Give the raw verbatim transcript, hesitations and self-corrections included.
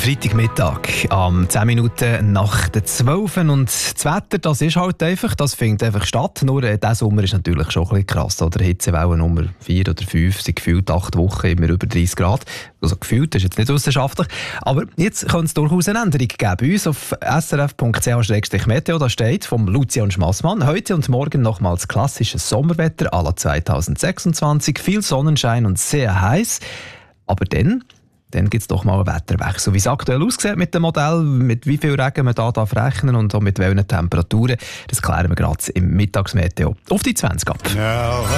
Freitagmittag, am zehn Minuten nach der zwölf. Und das Wetter, das ist halt einfach, das findet einfach statt. Nur äh, dieser Sommer ist natürlich schon ein bisschen krass. Oder Hitzewelle Nummer vier oder fünf, sind gefühlt acht Wochen immer über dreißig Grad. Also gefühlt, das ist jetzt nicht wissenschaftlich. Aber jetzt könnte es durchaus eine Änderung geben. Bei uns auf s r f punkt c h slash meteo, da steht vom Lucian Schmassmann: heute und morgen nochmals klassisches Sommerwetter à la zwanzig sechsundzwanzig. Viel Sonnenschein und sehr heiß. Aber dann... Dann gibt es doch mal einen Wetterwechsel. Wie es aktuell aussieht mit dem Modell, mit wie viel Regen man da darf rechnen und auch mit welchen Temperaturen, das klären wir gerade im Mittagsmeteo. Auf die zwanzig ab. No.